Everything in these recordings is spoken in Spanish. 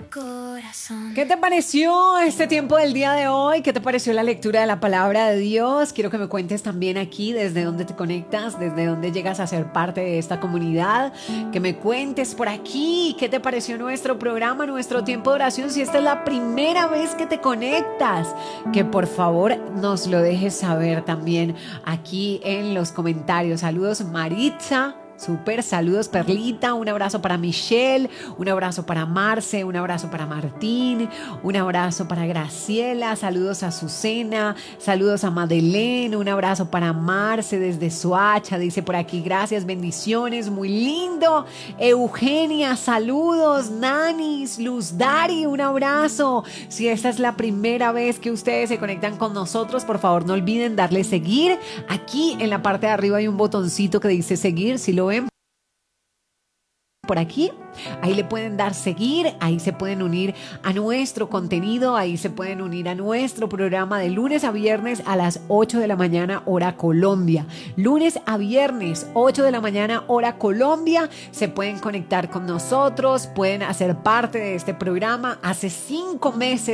corazón. ¿Qué te pareció este tiempo del día de hoy? ¿Qué te pareció la lectura de la palabra de Dios? Quiero que me cuentes también aquí desde dónde te conectas, desde dónde llegas a ser parte de esta comunidad. Que me cuentes por aquí qué te pareció nuestro programa, nuestro tiempo de oración. Si esta es la primera vez que te conectas, que por favor nos lo dejes saber también aquí en los comentarios. Saludos Maritza. Súper, saludos Perlita, un abrazo para Michelle, un abrazo para Marce, un abrazo para Martín, un abrazo para Graciela, saludos a Azucena, saludos a Madeleine, un abrazo para Marce desde Soacha, dice por aquí, gracias, bendiciones, muy lindo. Eugenia, saludos, Nanis, Luz Dari, un abrazo. Si esta es la primera vez que ustedes se conectan con nosotros, por favor no olviden darle seguir. Aquí en la parte de arriba hay un botoncito que dice seguir, si lo ven por aquí, ahí le pueden dar seguir, ahí se pueden unir a nuestro contenido, ahí se pueden unir a nuestro programa de lunes a viernes a las 8 de la mañana hora Colombia. Lunes a viernes 8 de la mañana hora Colombia, se pueden conectar con nosotros, pueden hacer parte de este programa. Hace 5 meses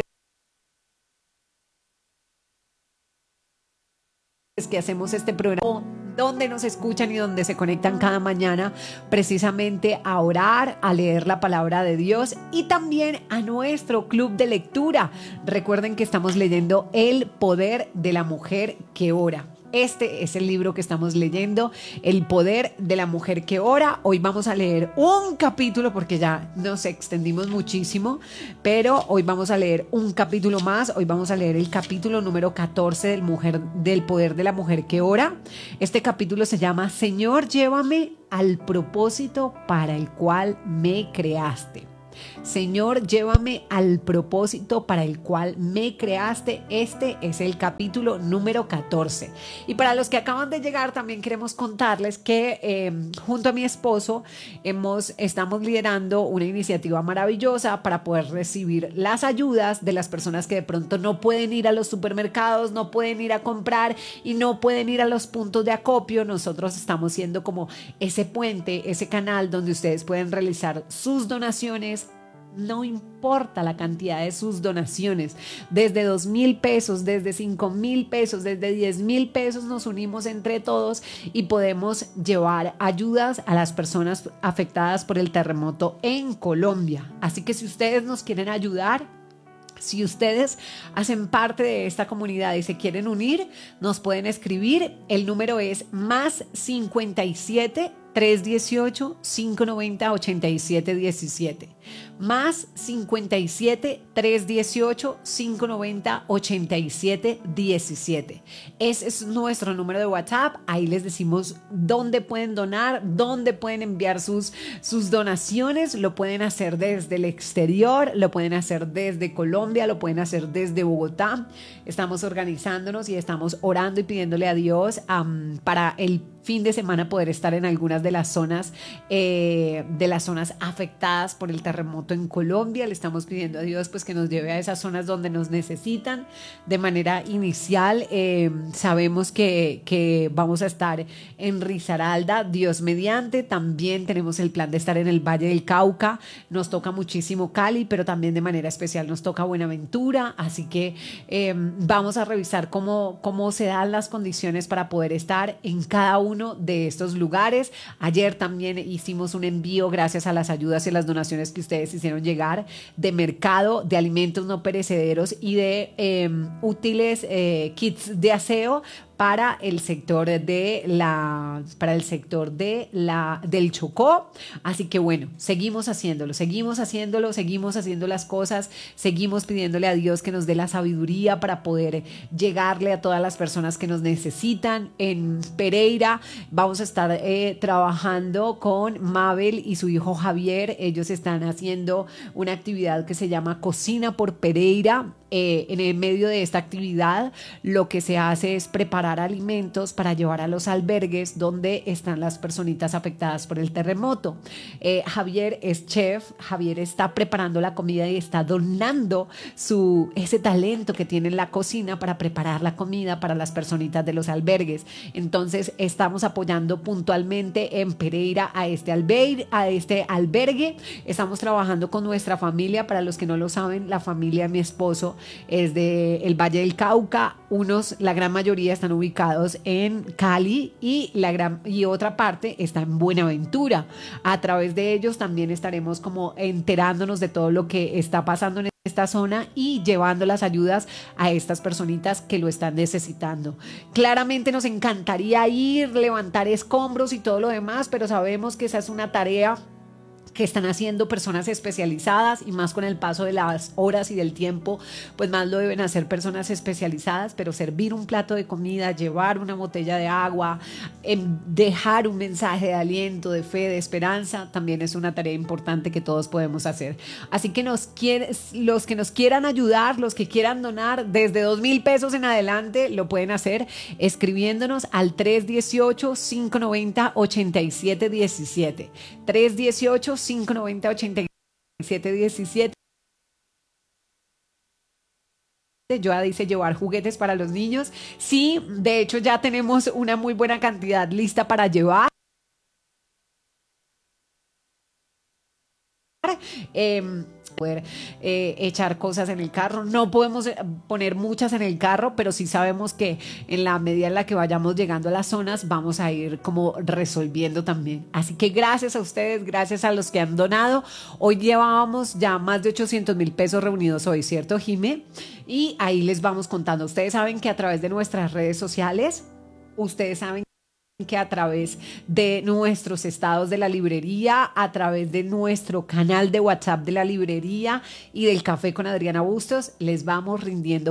que hacemos este programa, donde nos escuchan y donde se conectan cada mañana precisamente a orar, a leer la palabra de Dios y también a nuestro club de lectura. Recuerden que estamos leyendo El poder de la mujer que ora. Este es el libro que estamos leyendo, El poder de la mujer que ora. Hoy vamos a leer un capítulo porque ya nos extendimos muchísimo, pero hoy vamos a leer un capítulo más. Hoy vamos a leer el capítulo número 14 del poder de la mujer que ora. Este capítulo se llama Señor, llévame al propósito para el cual me creaste. Señor, llévame al propósito para el cual me creaste. Este es el capítulo número 14. Y para los que acaban de llegar, también queremos contarles que junto a mi esposo estamos liderando una iniciativa maravillosa para poder recibir las ayudas de las personas que de pronto no pueden ir a los supermercados, no pueden ir a comprar y no pueden ir a los puntos de acopio. Nosotros estamos siendo como ese puente, ese canal donde ustedes pueden realizar sus donaciones. No importa la cantidad de sus donaciones, desde 2,000 pesos, desde 5,000 pesos, desde 10,000 pesos, nos unimos entre todos y podemos llevar ayudas a las personas afectadas por el terremoto en Colombia. Así que si ustedes nos quieren ayudar, si ustedes hacen parte de esta comunidad y se quieren unir, nos pueden escribir. El número es más 57 318 590 8717. Más 57 318 590 8717. Ese es nuestro número de WhatsApp. Ahí les decimos dónde pueden donar, dónde pueden enviar sus donaciones. Lo pueden hacer desde el exterior, lo pueden hacer desde Colombia, lo pueden hacer desde Bogotá. Estamos organizándonos y estamos orando y pidiéndole a Dios para el fin de semana poder estar en algunas de las zonas afectadas por el terremoto en Colombia. Le estamos pidiendo a Dios pues que nos lleve a esas zonas donde nos necesitan. De manera inicial sabemos que vamos a estar en Risaralda, Dios mediante. También tenemos el plan de estar en el Valle del Cauca. Nos toca muchísimo Cali, pero también de manera especial nos toca Buenaventura. Así que vamos a revisar cómo se dan las condiciones para poder estar en cada uno de estos lugares. Ayer también hicimos un envío gracias a las ayudas y las donaciones que ustedes hicieron llegar de mercado, de alimentos no perecederos y de útiles kits de aseo para el sector del Chocó. Así que bueno, seguimos haciendo las cosas, seguimos pidiéndole a Dios que nos dé la sabiduría para poder llegarle a todas las personas que nos necesitan. En Pereira vamos a estar trabajando con Mabel y su hijo Javier. Ellos están haciendo una actividad que se llama Cocina por Pereira. En el medio de esta actividad lo que se hace es preparar preparar alimentos para llevar a los albergues donde están las personitas afectadas por el terremoto. Javier es chef, Javier está preparando la comida y está donando ese talento que tiene en la cocina para preparar la comida para las personitas de los albergues. Entonces estamos apoyando puntualmente en Pereira a este albergue. Estamos trabajando con nuestra familia. Para los que no lo saben, la familia de mi esposo es del Valle del Cauca. La gran mayoría están ubicados en Cali y otra parte está en Buenaventura. A través de ellos también estaremos como enterándonos de todo lo que está pasando en esta zona y llevando las ayudas a estas personitas que lo están necesitando. Claramente nos encantaría levantar escombros y todo lo demás, pero sabemos que esa es una tarea que están haciendo personas especializadas, y más con el paso de las horas y del tiempo, pues más lo deben hacer personas especializadas. Pero servir un plato de comida, llevar una botella de agua, dejar un mensaje de aliento, de fe, de esperanza, también es una tarea importante que todos podemos hacer. Así que los que nos quieran ayudar, los que quieran donar desde 2,000 pesos en adelante, lo pueden hacer escribiéndonos al 318-590-8717. 318-590-8717. Joa dice llevar juguetes para los niños. Sí, de hecho ya tenemos una muy buena cantidad lista para llevar. Poder echar cosas en el carro. No podemos poner muchas en el carro, pero sí sabemos que en la medida en la que vayamos llegando a las zonas vamos a ir como resolviendo también. Así que gracias a ustedes, gracias a los que han donado. Hoy llevábamos ya más de 800,000 pesos reunidos hoy, ¿cierto, Jimé? Y ahí les vamos contando. Ustedes saben que a través de nuestras redes sociales, ustedes saben que a través de nuestros estados de la librería, a través de nuestro canal de WhatsApp de la librería y del Café con Adriana Bustos, les vamos rindiendo